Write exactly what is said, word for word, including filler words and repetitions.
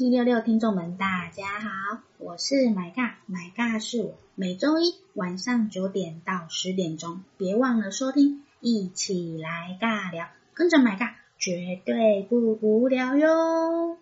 七六六听众们，大家好，我是买尬，买尬是我，每周一晚上九点到十点钟，别忘了收听，一起来尬聊，跟着买尬，绝对不无聊哟。